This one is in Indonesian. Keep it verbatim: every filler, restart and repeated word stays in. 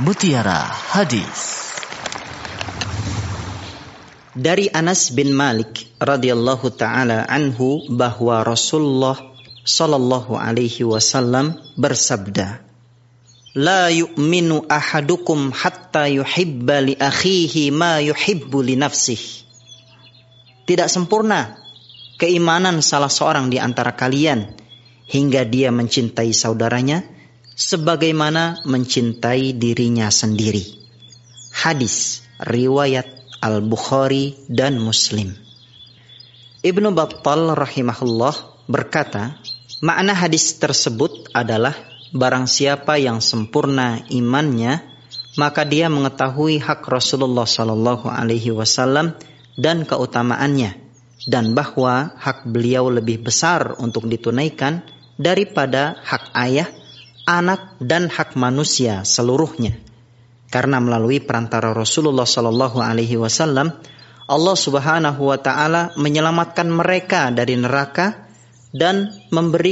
Mutiara Hadis. Dari Anas bin Malik radhiyallahu taala anhu bahwa Rasulullah sallallahu alaihi wasallam bersabda, "La yu'minu ahadukum hatta yuhibba li akhihi ma yuhibbu li nafsihi." Tidak sempurna keimanan salah seorang di antara kalian hingga dia mencintai saudaranya sebagaimana mencintai dirinya sendiri. Hadis riwayat Al-Bukhari dan Muslim. Ibnu Battal rahimahullah berkata, makna hadis tersebut adalah barang siapa yang sempurna imannya, maka dia mengetahui hak Rasulullah sallallahu alaihi wasallam dan keutamaannya, dan bahwa hak beliau lebih besar untuk ditunaikan daripada hak ayah, anak, dan hak manusia seluruhnya. Karena melalui perantara Rasulullah sallallahu alaihi wasallam, Allah Subhanahu wa taala menyelamatkan mereka dari neraka dan memberi